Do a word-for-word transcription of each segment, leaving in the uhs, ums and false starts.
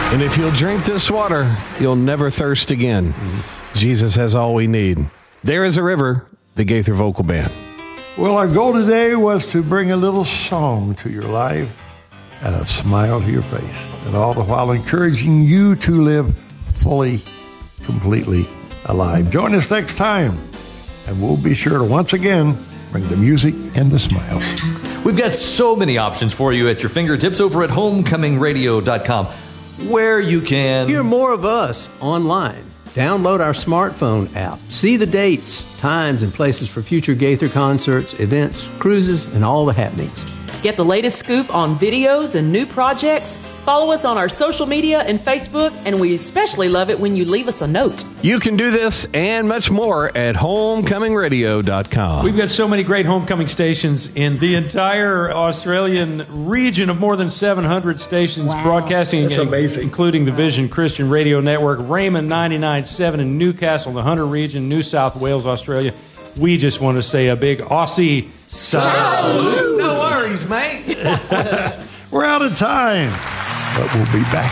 And if you'll drink this water, you'll never thirst again. Mm-hmm. Jesus has all we need. There is a river, the Gaither Vocal Band. Well, our goal today was to bring a little song to your life and a smile to your face, and all the while encouraging you to live fully, completely alive. Join us next time, and we'll be sure to once again bring the music and the smiles. We've got so many options for you at your fingertips over at homecoming radio dot com, where you can hear more of us online. Download our smartphone app. See the dates, times, and places for future Gaither concerts, events, cruises, and all the happenings. Get the latest scoop on videos and new projects. Follow us on our social media and Facebook, and we especially love it when you leave us a note. You can do this and much more at homecoming radio dot com. We've got so many great homecoming stations in the entire Australian region of more than seven hundred stations wow. broadcasting, That's amazing. including the Vision Christian Radio Network, Raymond ninety-nine point seven in Newcastle, the Hunter region, New South Wales, Australia. We just want to say a big Aussie salute. No worries, mate. We're out of time, but we'll be back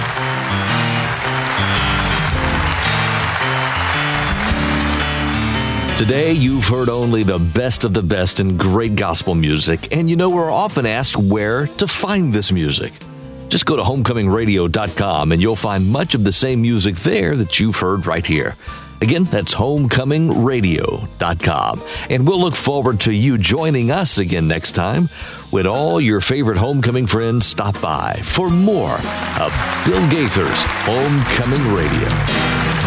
again. Today, you've heard only the best of the best in great gospel music, and you know we're often asked where to find this music. Just go to homecoming radio dot com, and you'll find much of the same music there that you've heard right here. Again, that's homecoming radio dot com. And we'll look forward to you joining us again next time when all your favorite homecoming friends stop by for more of Bill Gaither's Homecoming Radio.